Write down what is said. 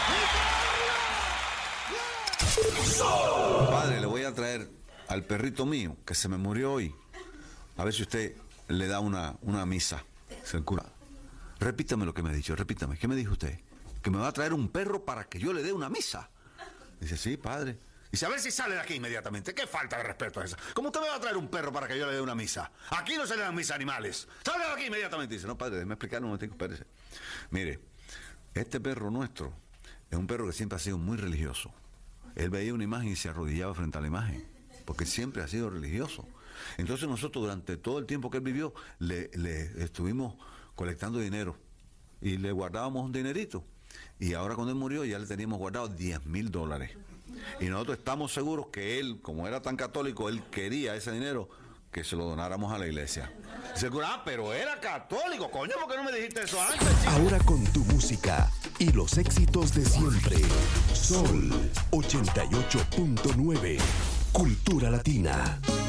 Padre, le voy a traer al perrito mío que se me murió hoy. A ver si usted le da una misa. Se cura. Repítame lo que me ha dicho, repítame. ¿Qué me dijo usted? Que me va a traer un perro para que yo le dé una misa. Dice, sí, padre. Dice, a ver si sale de aquí inmediatamente. ¿Qué falta de respeto es esa? ¿Cómo usted me va a traer un perro para que yo le dé una misa? Aquí no se le dan misa a animales. ¡Sale de aquí inmediatamente! Dice, no, padre, déjeme explicar un momentico, espérese. Mire, este perro nuestro es un perro que siempre ha sido muy religioso. Él veía una imagen y se arrodillaba frente a la imagen, porque siempre ha sido religioso. Entonces nosotros durante todo el tiempo que él vivió le estuvimos colectando dinero y le guardábamos un dinerito. Y ahora cuando él murió ya le teníamos guardado $10,000. Y nosotros estamos seguros que él, como era tan católico, él quería ese dinero que se lo donáramos a la iglesia. Seguro, pero era católico, coño, ¿por qué no me dijiste eso antes, chico? Ahora con tu música y los éxitos de siempre. Sol 88.9. Cultura Latina.